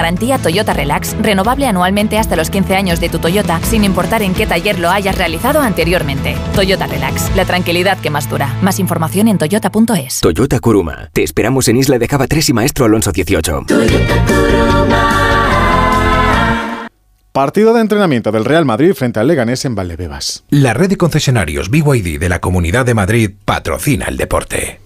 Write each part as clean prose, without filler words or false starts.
garantía Toyota Relax, renovable anualmente hasta los 15 años de tu Toyota, sin importar en qué taller lo hayas realizado anteriormente. Toyota Relax, la tranquilidad que más dura. Más información en toyota.es. Toyota Kuruma. Te esperamos en Isla de Java 3 y Maestro Alonso 18. Toyota Kuruma. Partido de entrenamiento del Real Madrid frente al Leganés en Valdebebas. La red de concesionarios BYD de la Comunidad de Madrid patrocina el deporte.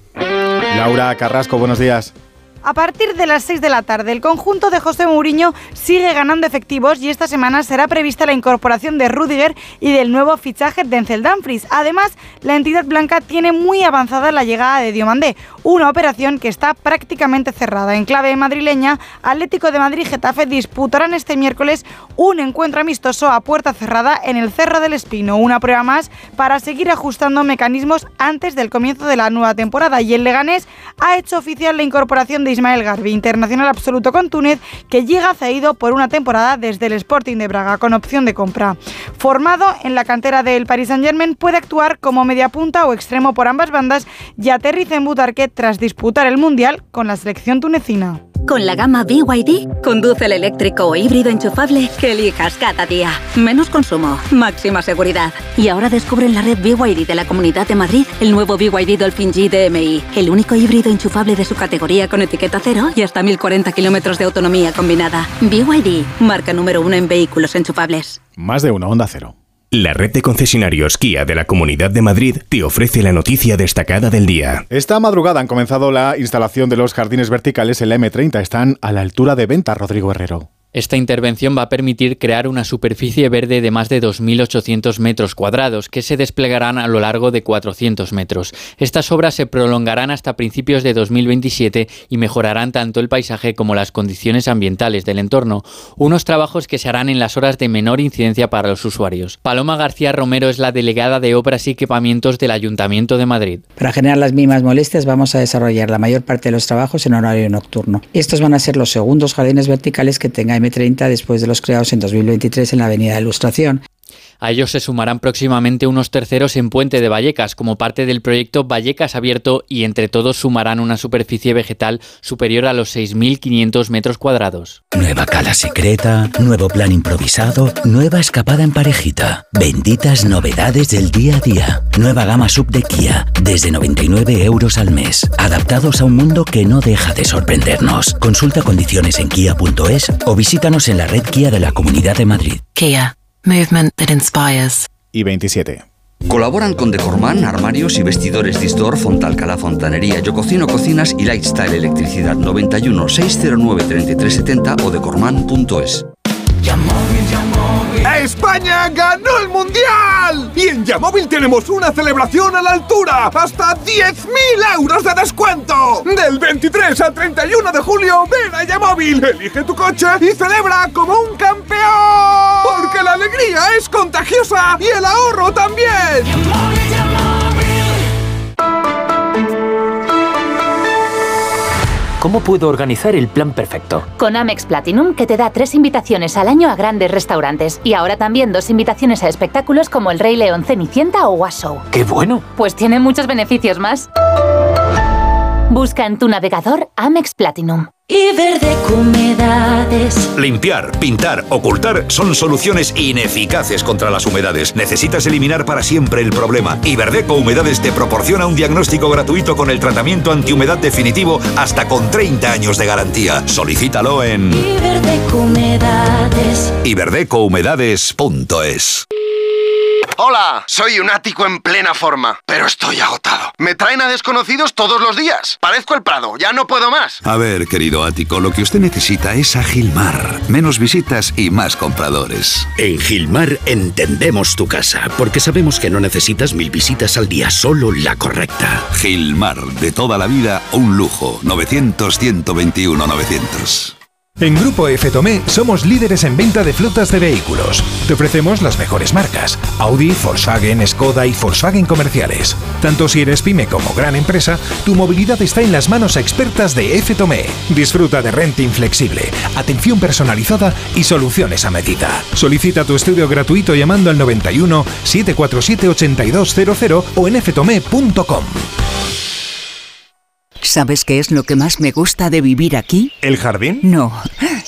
Laura Carrasco, buenos días. A partir de las 6 de la tarde, el conjunto de José Mourinho sigue ganando efectivos y esta semana será prevista la incorporación de Rüdiger y del nuevo fichaje Denzel Dumfries. Además, la entidad blanca tiene muy avanzada la llegada de Diomandé, una operación que está prácticamente cerrada. En clave madrileña, Atlético de Madrid y Getafe disputarán este miércoles un encuentro amistoso a puerta cerrada en el Cerro del Espino, una prueba más para seguir ajustando mecanismos antes del comienzo de la nueva temporada. Y el Leganés ha hecho oficial la incorporación de Ismael Garbi, internacional absoluto con Túnez, que llega cedido por una temporada desde el Sporting de Braga con opción de compra. Formado en la cantera del Paris Saint-Germain, puede actuar como mediapunta o extremo por ambas bandas y aterriza en Butarque tras disputar el Mundial con la selección tunecina. Con la gama BYD, conduce el eléctrico o híbrido enchufable que elijas cada día. Menos consumo, máxima seguridad. Y ahora descubre en la red BYD de la Comunidad de Madrid el nuevo BYD Dolphin G DMI, el único híbrido enchufable de su categoría con etiqueta cero y hasta 1040 kilómetros de autonomía combinada. BYD, marca número 1 en vehículos enchufables. Más de uno, Onda Cero. La red de concesionarios Kia de la Comunidad de Madrid te ofrece la noticia destacada del día. Esta madrugada han comenzado la instalación de los jardines verticales en la M30. Están a la altura de Venta, Rodrigo Herrero. Esta intervención va a permitir crear una superficie verde de más de 2.800 metros cuadrados que se desplegarán a lo largo de 400 metros. Estas obras se prolongarán hasta principios de 2027 y mejorarán tanto el paisaje como las condiciones ambientales del entorno. Unos trabajos que se harán en las horas de menor incidencia para los usuarios. Paloma García Romero es la delegada de Obras y Equipamientos del Ayuntamiento de Madrid. Para generar las mínimas molestias vamos a desarrollar la mayor parte de los trabajos en horario nocturno. Estos van a ser los segundos jardines verticales que tenga M30 después de los creados en 2023 en la Avenida de Ilustración. A ellos se sumarán próximamente unos terceros en Puente de Vallecas, como parte del proyecto Vallecas Abierto, y entre todos sumarán una superficie vegetal superior a los 6.500 metros cuadrados. Nueva cala secreta, nuevo plan improvisado, nueva escapada en parejita. Benditas novedades del día a día. Nueva gama sub de Kia, desde 99 euros al mes. Adaptados a un mundo que no deja de sorprendernos. Consulta condiciones en kia.es o visítanos en la red Kia de la Comunidad de Madrid. Kia. Movement that inspires. Y 27. Colaboran con Decorman, armarios y vestidores Distor, Fontalcala Fontanería, Yo Cocino Cocinas y Lifestyle Electricidad. 91 609 3370 o decorman.es. ¡España ganó el Mundial! Y en Yamóvil tenemos una celebración a la altura. ¡Hasta 10.000 euros de descuento! Del 23 al 31 de julio, ven a Yamóvil, elige tu coche y celebra como un campeón. Porque la alegría es contagiosa y el ahorro también. ¿Cómo puedo organizar el plan perfecto? Con Amex Platinum, que te da 3 invitaciones al año a grandes restaurantes. Y ahora también 2 invitaciones a espectáculos como El Rey León, Cenicienta o What Show. ¡Qué bueno! Pues tiene muchos beneficios más. Busca en tu navegador Amex Platinum. Iberdeco Humedades. Limpiar, pintar, ocultar son soluciones ineficaces contra las humedades. Necesitas eliminar para siempre el problema. Iberdeco Humedades te proporciona un diagnóstico gratuito con el tratamiento antihumedad definitivo hasta con 30 años de garantía. Solicítalo en Iberdeco Humedades. iberdecohumedades.es. Hola, soy un ático en plena forma, pero estoy agotado. Me traen a desconocidos todos los días. Parezco el Prado, ya no puedo más. A ver, querido ático, lo que usted necesita es a Gilmar. Menos visitas y más compradores. En Gilmar entendemos tu casa, porque sabemos que no necesitas 1000 visitas al día, solo la correcta. Gilmar, de toda la vida, un lujo. 900-121-900. En Grupo F. Tomé somos líderes en venta de flotas de vehículos. Te ofrecemos las mejores marcas: Audi, Volkswagen, Skoda y Volkswagen comerciales. Tanto si eres pyme como gran empresa, tu movilidad está en las manos expertas de F. Tomé. Disfruta de renting flexible, atención personalizada y soluciones a medida. Solicita tu estudio gratuito llamando al 91 747 8200 o en ftome.com. ¿Sabes qué es lo que más me gusta de vivir aquí? ¿El jardín? No,